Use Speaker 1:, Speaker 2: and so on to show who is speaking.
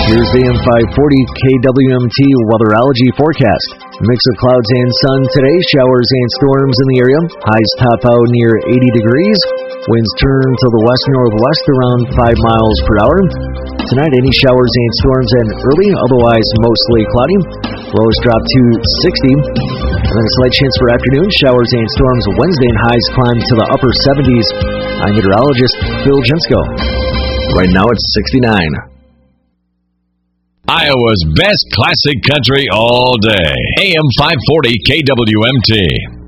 Speaker 1: Here's the AM540 KWMT weatherology forecast. Mix of clouds and sun today, showers and storms in the area. Highs top out near 80 degrees. Winds turn to the west-northwest around 5 miles per hour. Tonight, any showers and storms and early, otherwise mostly cloudy. Lows drop to 60. And then a slight chance for afternoon showers and storms Wednesday, and highs climb to the upper 70s. I'm meteorologist Phil Jensko. Right now it's 69.
Speaker 2: Iowa's best classic country all day. AM 540 KWMT.